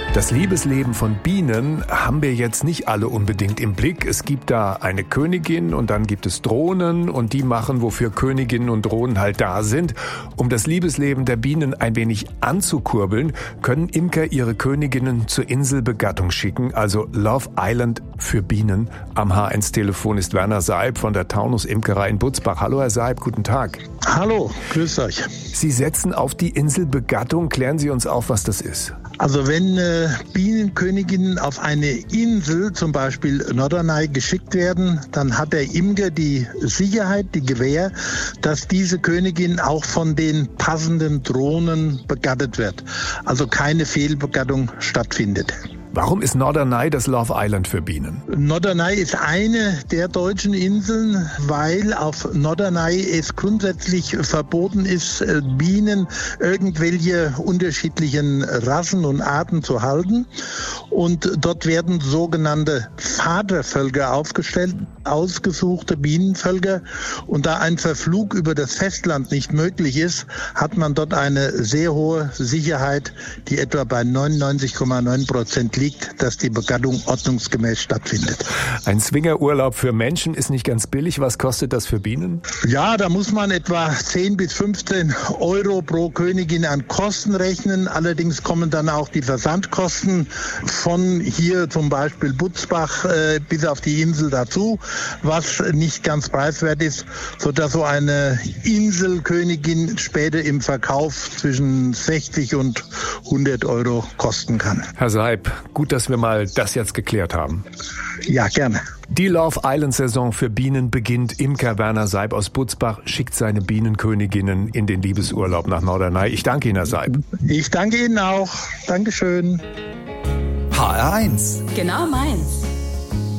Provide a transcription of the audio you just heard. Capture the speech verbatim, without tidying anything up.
Das Liebesleben von Bienen haben wir jetzt nicht alle unbedingt im Blick. Es gibt da eine Königin und dann gibt es Drohnen und die machen, wofür Königinnen und Drohnen halt da sind. Um das Liebesleben der Bienen ein wenig anzukurbeln, können Imker ihre Königinnen zur Inselbegattung schicken, also Love Island für Bienen. Am H eins Telefon ist Werner Seib von der Taunus Imkerei in Butzbach. Hallo Herr Seib, guten Tag. Hallo, grüß euch. Sie setzen auf die Inselbegattung. Klären Sie uns auf, was das ist. Also wenn äh, Bienenköniginnen auf eine Insel, zum Beispiel Norderney, geschickt werden, dann hat der Imker die Sicherheit, die Gewähr, dass diese Königin auch von den passenden Drohnen begattet wird. Also keine Fehlbegattung stattfindet. Warum ist Norderney das Love Island für Bienen? Norderney ist eine der deutschen Inseln, weil auf Norderney es grundsätzlich verboten ist, Bienen irgendwelche unterschiedlichen Rassen und Arten zu halten. Und dort werden sogenannte Vatervölker aufgestellt, ausgesuchte Bienenvölker. Und da ein Verflug über das Festland nicht möglich ist, hat man dort eine sehr hohe Sicherheit, die etwa bei neunundneunzig Komma neun Prozent liegt, dass die Begattung ordnungsgemäß stattfindet. Ein Swingerurlaub für Menschen ist nicht ganz billig. Was kostet das für Bienen? Ja, da muss man etwa zehn bis fünfzehn Euro pro Königin an Kosten rechnen. Allerdings kommen dann auch die Versandkosten von hier zum Beispiel Butzbach äh, bis auf die Insel dazu, was nicht ganz preiswert ist, sodass so eine Inselkönigin später im Verkauf zwischen sechzig und hundert Euro kosten kann. Herr Seib, gut, dass wir mal das jetzt geklärt haben. Ja, gerne. Die Love Island-Saison für Bienen beginnt. Imker Werner Seib aus Butzbach schickt seine Bienenköniginnen in den Liebesurlaub nach Norderney. Ich danke Ihnen, Herr Seib. Ich danke Ihnen auch. Dankeschön. H R eins. Genau meins.